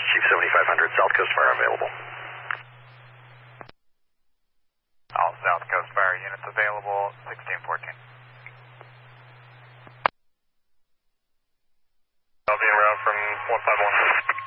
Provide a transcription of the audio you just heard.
West Chief 7500, South Coast Fire available. All South Coast Fire units available, 1614. I'll be around from 151.